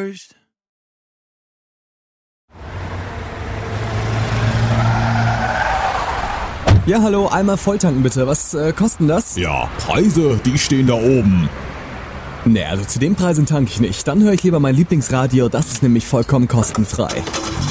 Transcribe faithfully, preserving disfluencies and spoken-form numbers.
first. Ja, hallo, einmal volltanken bitte. Was äh, kosten das? Ja, Preise, die stehen da oben. Nee, also zu den Preisen tanke ich nicht. Dann höre ich lieber mein Lieblingsradio, das ist nämlich vollkommen kostenfrei.